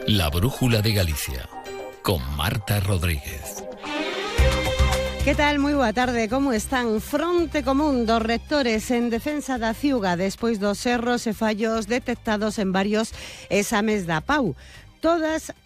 La Brújula de Galicia, con Marta Rodríguez. Que tal? Moi boa tarde, como están? Fronte común dos rectores en defensa da Ciuga despois dos erros e fallos detectados en varios exames da PAU. Todas